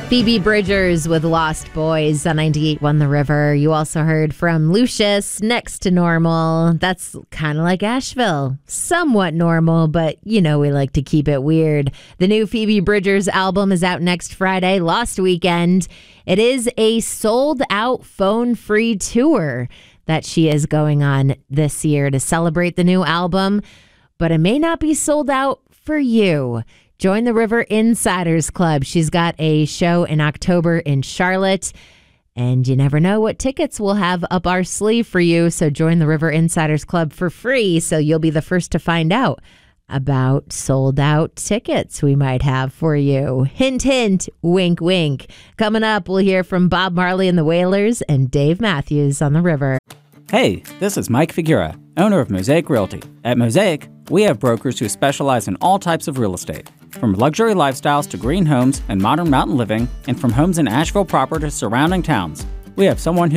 Phoebe Bridgers with Lost Boys on 98.1 The River. You also heard from Lucius, Next to Normal. That's kind of like Asheville. Somewhat normal, but we like to keep it weird. The new Phoebe Bridgers album is out next Friday, Lost Weekend. It is a sold-out phone-free tour that she is going on this year to celebrate the new album, but it may not be sold out for you. Join the River Insiders Club. She's got a show in October in Charlotte, and you never know what tickets we'll have up our sleeve for you. So join the River Insiders Club for free, so you'll be the first to find out about sold out tickets we might have for you. Hint, hint, wink, wink. Coming up, we'll hear from Bob Marley and the Wailers and Dave Matthews on the River. Hey, this is Mike Figura, owner of Mosaic Realty. At Mosaic, we have brokers who specialize in all types of real estate, from luxury lifestyles to green homes and modern mountain living, and from homes in Asheville proper to surrounding towns. We have someone who